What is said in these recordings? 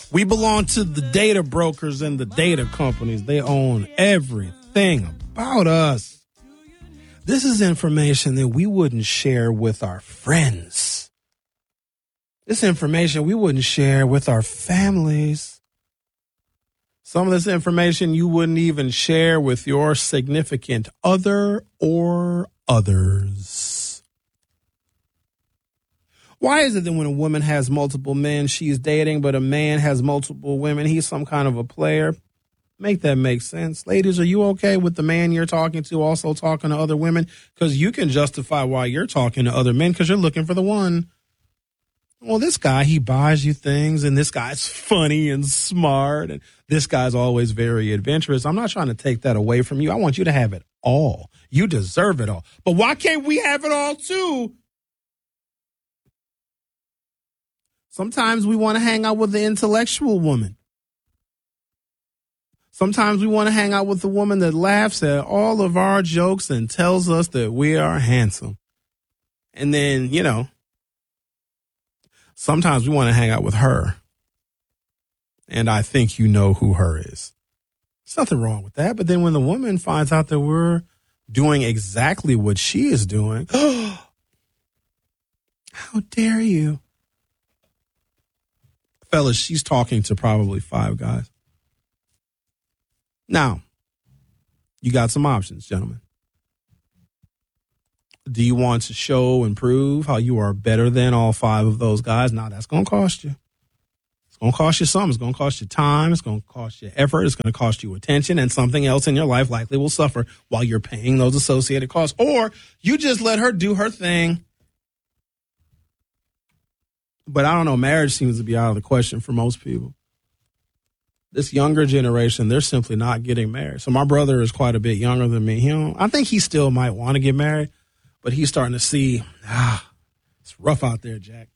We belong to the data brokers and the data companies. They own everything about us. This is information that we wouldn't share with our friends. This information we wouldn't share with our families. Some of this information you wouldn't even share with your significant other or others. Why is it that when a woman has multiple men she's dating, but a man has multiple women, he's some kind of a player? Make that make sense. Ladies, are you okay with the man you're talking to also talking to other women? Because you can justify why you're talking to other men because you're looking for the one. Well, this guy, he buys you things, and this guy's funny and smart, and this guy's always very adventurous. I'm not trying to take that away from you. I want you to have it all. You deserve it all. But why can't we have it all too? Sometimes we want to hang out with the intellectual woman. Sometimes we want to hang out with the woman that laughs at all of our jokes and tells us that we are handsome. And then, sometimes we want to hang out with her. And I think you know who her is. There's nothing wrong with that. But then when the woman finds out that we're doing exactly what she is doing, how dare you? Fellas, she's talking to probably 5 guys. Now, you got some options, gentlemen. Do you want to show and prove how you are better than all 5 of those guys? Now, that's going to cost you. It's going to cost you something. It's going to cost you time. It's going to cost you effort. It's going to cost you attention, and something else in your life likely will suffer while you're paying those associated costs. Or you just let her do her thing. But I don't know. Marriage seems to be out of the question for most people. This younger generation, they're simply not getting married. So my brother is quite a bit younger than me. I think he still might want to get married, but he's starting to see, it's rough out there, Jack.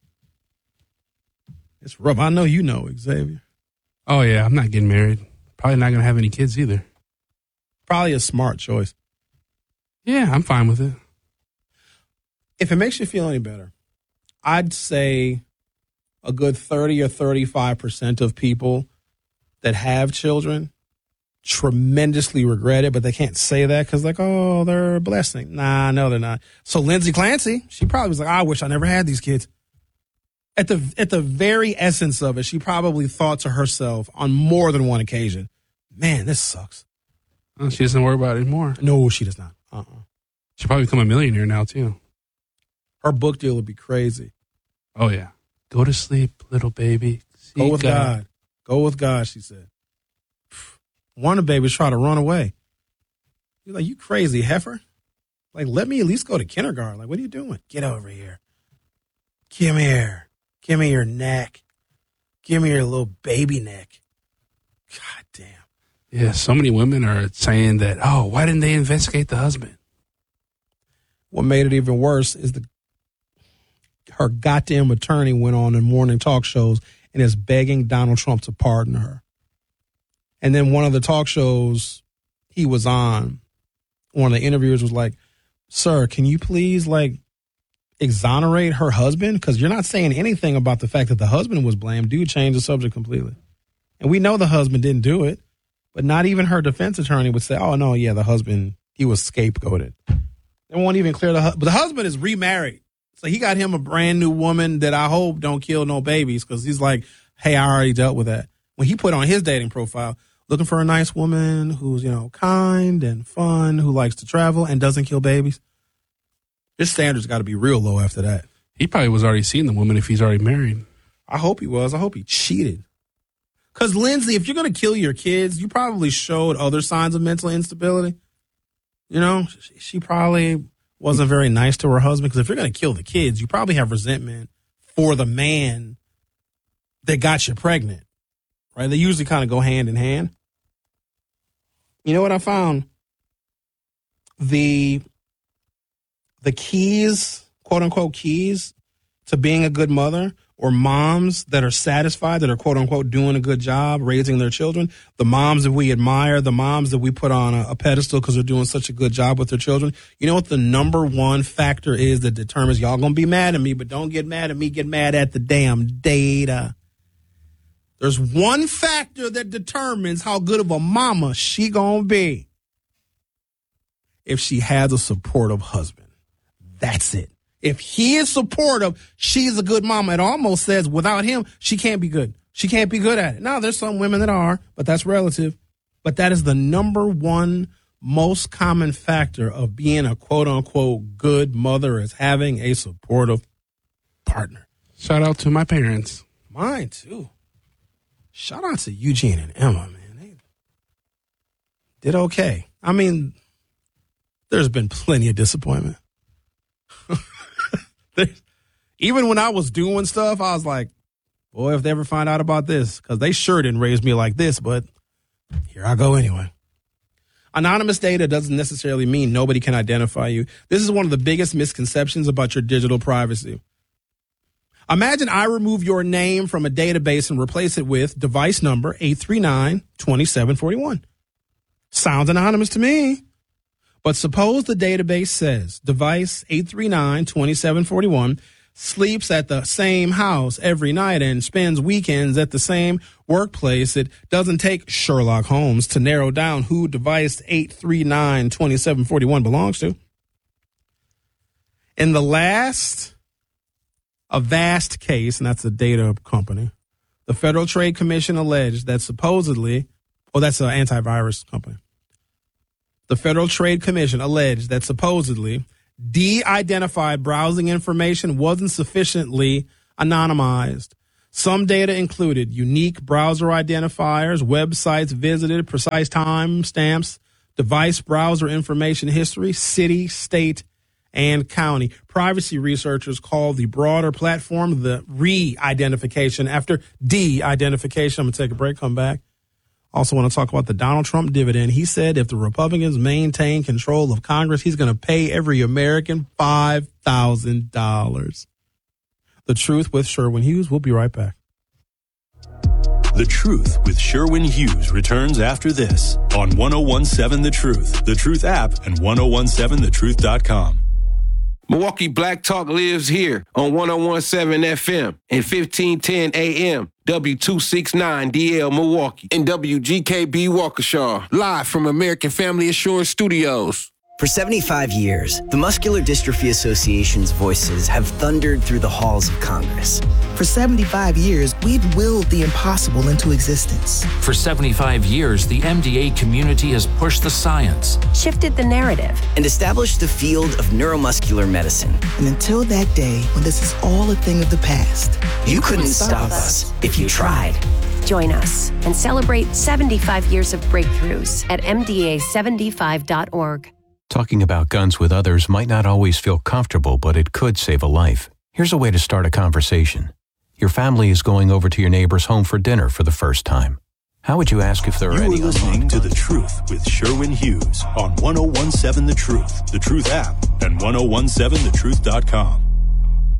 It's rough. I know you know, Xavier. Oh, yeah, I'm not getting married. Probably not going to have any kids either. Probably a smart choice. Yeah, I'm fine with it. If it makes you feel any better, I'd say a good 30 or 35% of people that have children tremendously regret it, but they can't say that because, they're a blessing. Nah, no, they're not. So Lindsay Clancy, she probably was like, I wish I never had these kids. At the very essence of it, she probably thought to herself on more than one occasion, man, this sucks. Oh, she doesn't worry about it anymore. No, she does not. She'll probably become a millionaire now, too. Her book deal would be crazy. Oh, yeah. Go to sleep, little baby. Go with God. Go with God, she said. One of the babies try to run away. You're like, you crazy heifer. Let me at least go to kindergarten. What are you doing? Get over here. Come here. Give me your neck. Give me your little baby neck. God damn. Yeah, so many women are saying that, why didn't they investigate the husband? What made it even worse is her goddamn attorney went on in morning talk shows and is begging Donald Trump to pardon her. And then one of the talk shows he was on, one of the interviewers was like, sir, can you please exonerate her husband? Because you're not saying anything about the fact that the husband was blamed. Dude changed the subject completely. And we know the husband didn't do it, but not even her defense attorney would say, oh, no, yeah, the husband, he was scapegoated. They won't even clear the husband. But the husband is remarried. So he got him a brand new woman that I hope don't kill no babies because he's like, hey, I already dealt with that. When he put on his dating profile, looking for a nice woman who's, kind and fun, who likes to travel and doesn't kill babies. His standards got to be real low after that. He probably was already seeing the woman if he's already married. I hope he was. I hope he cheated. Because, Lindsay, if you're going to kill your kids, you probably showed other signs of mental instability. She probably wasn't very nice to her husband. Because if you're going to kill the kids, you probably have resentment for the man that got you pregnant. Right? They usually kind of go hand in hand. You know what I found? The keys, quote unquote keys to being a good mother, or moms that are satisfied, that are quote unquote doing a good job raising their children, the moms that we admire, the moms that we put on a pedestal because they're doing such a good job with their children. You know what the number one factor is that determines, y'all gonna be mad at me, but don't get mad at me, get mad at the damn data. There's one factor that determines how good of a mama she gonna be. If she has a supportive husband. That's it. If he is supportive, she's a good mama. It almost says without him, she can't be good. She can't be good at it. Now, there's some women that are, but that's relative. But that is the number one most common factor of being a quote-unquote good mother, is having a supportive partner. Shout out to my parents. Mine, too. Shout out to Eugene and Emma, man. They did okay. I mean, there's been plenty of disappointment. Even when I was doing stuff, I was like, boy, if they ever find out about this, because they sure didn't raise me like this, but here I go anyway. Anonymous data doesn't necessarily mean nobody can identify you. This is one of the biggest misconceptions about your digital privacy. Imagine I remove your name from a database and replace it with device number 839-2741. Sounds anonymous to me. But suppose the database says device 839-2741 sleeps at the same house every night and spends weekends at the same workplace. It doesn't take Sherlock Holmes to narrow down who device 839-2741 belongs to. In the last Avast case, and that's a data company, the Federal Trade Commission alleged that supposedly, that's an antivirus company. The Federal Trade Commission alleged that supposedly de-identified browsing information wasn't sufficiently anonymized. Some data included unique browser identifiers, websites visited, precise time stamps, device browser information history, city, state, and county. Privacy researchers call the broader platform the re-identification after de-identification. I'm going to take a break, come back. Also want to talk about the Donald Trump dividend. He said if the Republicans maintain control of Congress, he's going to pay every American $5,000. The Truth with Sherwin Hughes. We'll be right back. The Truth with Sherwin Hughes returns after this on 1017 The Truth app, and 1017thetruth.com. Milwaukee Black Talk lives here on 1017 FM and 1510 AM, W269DL Milwaukee, and WGKB Waukesha, live from American Family Assurance Studios. For 75 years, the Muscular Dystrophy Association's voices have thundered through the halls of Congress. For 75 years, we've willed the impossible into existence. For 75 years, the MDA community has pushed the science, shifted the narrative, and established the field of neuromuscular medicine. And until that day, when this is all a thing of the past, you couldn't stop us if you tried. Join us and celebrate 75 years of breakthroughs at MDA75.org. Talking about guns with others might not always feel comfortable, but it could save a life. Here's a way to start a conversation. Your family is going over to your neighbor's home for dinner for the first time. How would you ask if there are any? You are listening to The Truth with Sherwin Hughes on 1017 The Truth app, and 1017thetruth.com.